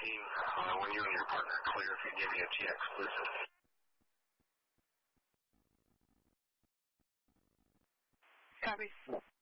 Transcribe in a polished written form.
meeting when you and your partner are clear if you give me a T exclusive. Copy.